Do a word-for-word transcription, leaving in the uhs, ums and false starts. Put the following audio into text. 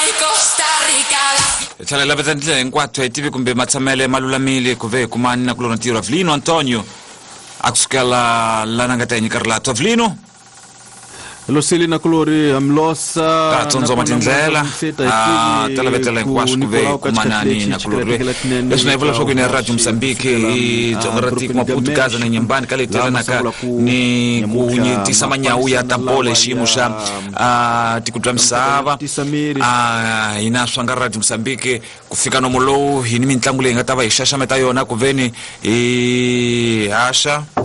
Tala la vetandile inquattro e tivi kumbe matsamele malulamili kuve kumana kulona tiro Avlino Antonio akusukela la nangateni Carlato Avlino lo sili na kolori amlosa tatsonzo matindlela tala vetela inquash kuve kumanani na kolori lesna ivola shoko ni Radio Msambiki jongarati kuma putu kaza na nyambani kale tela naka ni kunyitisa manyau ya tampole shimusha tikutra msava inaswanga Radio Msambiki kufika no mulo hini mintlangu lenga tava ishasha meta yona kuveni asha